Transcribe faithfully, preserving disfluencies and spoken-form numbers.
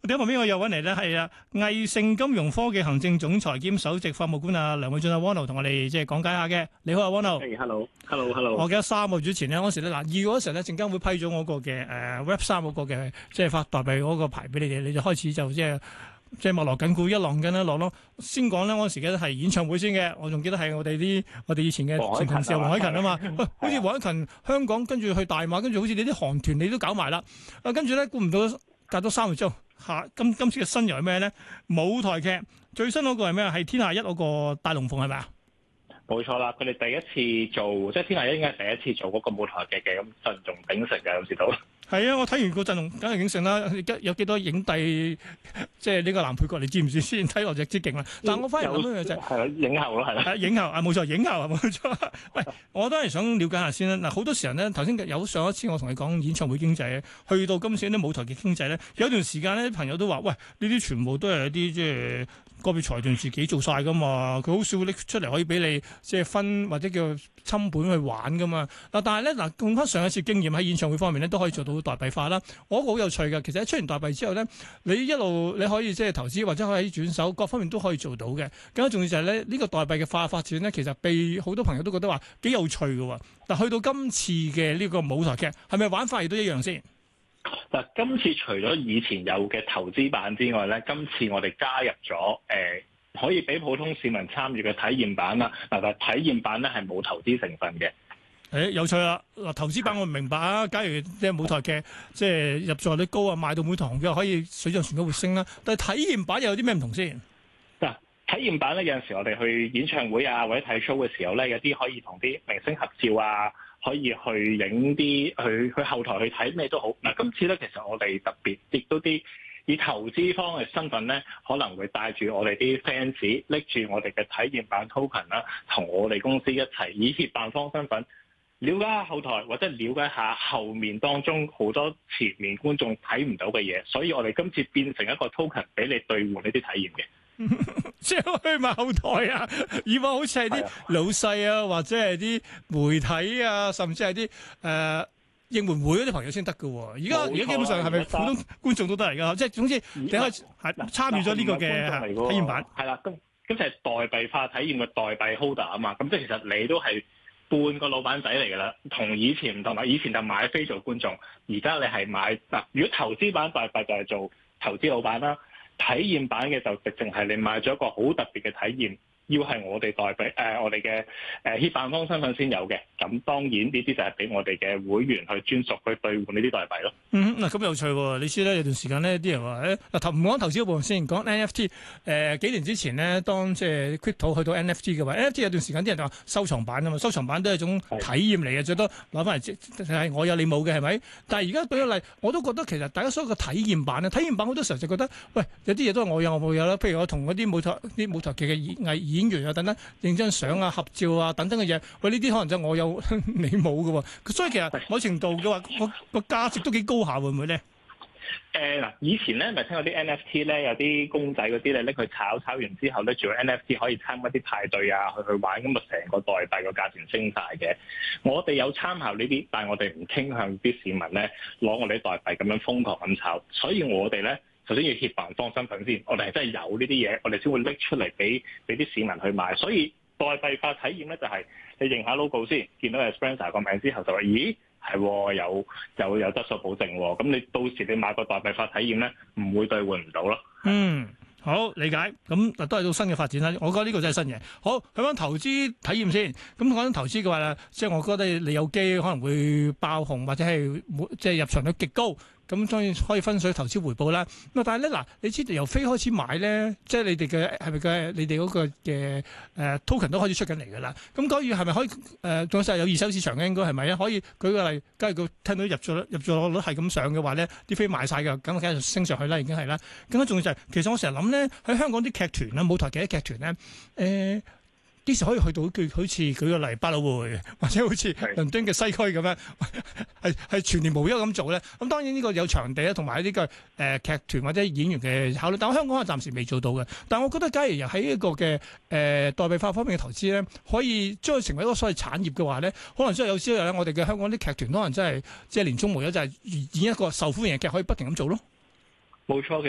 喺旁邊我又揾嚟咧，係啊，毅盛金融科技行政總裁兼首席法務官啊梁偉俊啊 Wono 同我哋即係講解下嘅。你好啊 Wono。 Hey, hello, hello, hello。 我記得三個月之前咧，嗰時咧嗱二月嗰時咧，證監會批咗我個嘅誒 Web 三嗰個嘅即係發代幣嗰個牌俾你哋，你就開始就即係即係密鑼緊鼓一浪緊一浪咯。先講咧，嗰時嘅係演唱會先嘅，我仲記得係我哋啲我哋以前嘅前同事黃凱芹啊嘛。喂，好似黃凱芹香港跟住去大馬，跟住好似你啲韓團你都搞埋啦。啊，跟住咧估唔到隔咗三個月之後。下今今次嘅新遊係咩咧？舞台劇最新嗰個係咩啊？係天下一嗰個大龍鳳係咪啊？ 冇錯啦，佢哋第一次做，即係天下一應該係第一次做嗰個舞台劇嘅，咁陣容鼎盛嘅，有知道。係啊，我睇完個陣容梗係鼎盛啦，有幾多影帝，即係呢個男配角，你知唔知先？睇落就之勁啦。但係我反而諗一樣就係係啦，影后咯，係啦。 影后啊，冇錯，影后啊，冇錯。喂，我都係想了解下先啦。嗱，好多時候咧，頭先有上一次我同你講演唱會經濟，去到今次啲舞台劇經濟咧，有段時間咧，朋友都話：喂，呢啲全部都係一啲即係個別財團自己做晒噶嘛，佢好少拎出嚟可以俾你即係分或者叫親本去玩噶嘛。嗱，但係咧嗱，用翻上一次經驗喺演唱會方面咧，都可以做到代幣化啦。我覺得好有趣嘅，其實喺出完代幣之後咧，你一路你可以即係投資或者可以轉手，各方面都可以做到嘅。更加重要就係咧，呢個代幣嘅化發展咧，其實被好多朋友都覺得話幾有趣嘅。但去到今次嘅呢個舞台劇，係咪玩法亦都一樣先？ 嗱，今次除咗以前有嘅投資版之外咧，今次我哋加入咗誒、呃、可以俾普通市民參與嘅體驗版啦。嗱，但係體驗版咧係冇投資成分嘅。 誒、欸、有趣啦！嗱，投資版我唔明白啊。假如即係舞台劇即係入座率高啊，賣到每堂嘅可以水漲船高會升啦。但係體驗版又有啲咩唔同先？ 嗱，體驗版咧有陣時我哋去演唱會啊或者睇 show 嘅時候咧，有啲可以同啲明星合照啊。可以去影啲去去後台去睇咩都好。嗱，今次咧其實我哋特別亦都啲以投資方嘅身份咧，可能會帶住我哋啲 fans 拎住我哋嘅體驗版 token 啦，同我哋公司一齊以協辦方身份了解下後台，或者了解下後面當中好多前面觀眾睇唔到嘅嘢。所以我哋今次變成一個 token 俾你兌換呢啲體驗嘅。 即係去埋後台啊！以往好似係啲老細啊，或者係啲媒體啊，甚至係啲誒應援會嗰啲朋友先得㗎。而家而家基本上係咪普通觀眾都得嚟㗎？即係總之你可以係參與咗呢個嘅體驗版。 係啦，咁咁就係代幣化體驗嘅代幣 holder 啊嘛。咁即係其實你都係半個老闆仔嚟㗎啦。同以前唔同啦，以前就買飛做觀眾，而家你係買嗱。如果投資版代幣就係做投資老闆啦。體驗版嘅就直情係你買咗一個好特別嘅體驗，要係我哋代幣誒、呃、我哋嘅誒協辦方身份先有嘅。咁當然呢啲就係俾我哋嘅會員去專屬去兌換呢啲代幣咯。 嗯，嗱咁有趣喎！你知咧有段時間呢啲人話誒嗱投唔講投資嗰部分先，講 N F T 誒、呃、幾年之前呢，當即係 Crypto 去到 N F T 嘅話 ，N F T 有段時間啲人就話收藏版啊嘛，收藏版都係一種體驗嚟嘅，最多攞翻嚟即係我有你冇嘅係咪？但係而家舉個例，我都覺得其實大家所有嘅體驗版啊，體驗版好多時候就覺得喂有啲嘢都係我有我冇有啦。譬如我同嗰啲舞台啲舞台劇嘅演藝演員啊等等影張相啊合照啊等等嘅嘢，喂呢啲可能就我有你冇嘅喎。所以其實某程度嘅話個個價值都幾高下，會唔會咧？ 誒嗱，以前咧咪聽過啲 N F T 咧，有啲公仔嗰啲咧拎去炒，炒完之後咧，仲有 N F T 可以參加啲派對啊，去去玩，咁啊成個代幣個價錢升晒嘅。我哋有參考呢啲，但係我哋唔傾向啲市民咧攞我哋啲代幣咁樣瘋狂咁炒，所以我哋咧首先要協辦方身份先，我哋係真係有呢啲嘢，我哋先會拎出嚟俾俾啲市民去買。所以代幣化體驗咧就係、是、你認下 logo 先，見到係 Spencer 個名之後就話咦？係有有有質素保證喎，咁你到時你買個代幣化體驗咧，唔會兌換唔到咯。嗯， 好理解。咁都係到新嘅發展啦。我覺得呢個真係新嘢。好，去翻投資體驗先。咁講緊投資嘅話咧，即係我覺得你有機可能會爆紅，或者係即係入場率極高。咁當然可以分水投資回報啦。咁但係咧嗱，你知道由飛開始買咧，即係你哋嘅係咪嘅？你哋嗰個嘅誒 token 都開始出緊嚟㗎啦。咁嗰月係咪可以誒？仲有曬有二手市場嘅應該係咪啊？可以舉個例，假如佢聽到入咗入咗率係咁上嘅話咧，啲飛賣晒㗎，咁梗係升上去啦，已經係啦。更加重要就係、是，其實我成日諗咧，喺香港啲劇團啦、舞台劇啲劇團咧，誒、呃。幾時可以去到佢好似舉個例百老匯，或者好似倫敦嘅西區咁樣，係係全年無休咁做咧？咁當然呢個有場地啦，同埋呢個誒、呃、劇團或者演員嘅考慮。但係香港係暫時未做到嘅。但係我覺得，假如又喺一個嘅誒、呃、代幣化方面嘅投資咧，可以將佢成為一個所謂產業嘅話咧，可能真係有朝一日咧，我哋嘅香港啲劇團可能真係即係年終無休，就係演一個受歡迎嘅劇，可以不停咁做咯。 冇錯，其